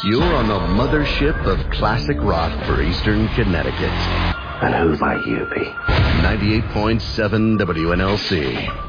You're on the mothership of classic rock for Eastern Connecticut. And who might you be? 98.7 WNLC.